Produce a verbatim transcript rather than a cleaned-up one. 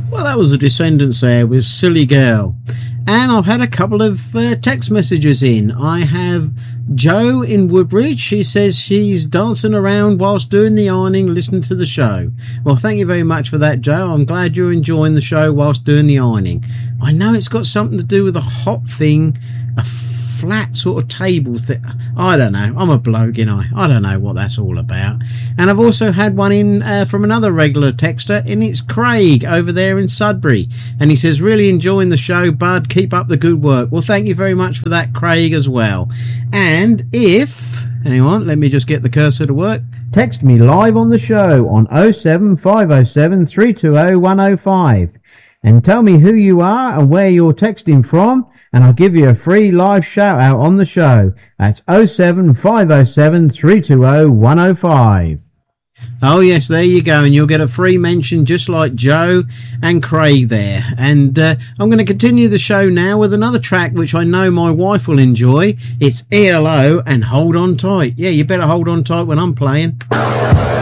Well, that was the Descendants there with Silly Girl. And I've had a couple of uh, text messages in. I have Jo in Woodbridge. She says she's dancing around whilst doing the ironing, listening to the show. Well, thank you very much for that, Jo. I'm glad you're enjoying the show whilst doing the ironing. I know it's got something to do with a hot thing, a flat sort of table thing. I don't know. I'm a bloke, you know. I don't know what that's all about. And I've also had one in uh, from another regular texter, and it's Craig over there in Sudbury. And he says, really enjoying the show, Bud. Keep up the good work. Well, thank you very much for that, Craig, as well. And if... hang on, let me just get the cursor to work. Text me live on the show on oh seven five oh seven three two oh one oh five. And tell me who you are and where you're texting from, and I'll give you a free live shout out on the show. That's oh seven five oh seven three two oh one oh five. Oh yes, there you go, and you'll get a free mention just like Jo and Craig there. And uh, I'm going to continue the show now with another track which I know my wife will enjoy. It's E L O and Hold On Tight. Yeah, you better hold on tight when I'm playing.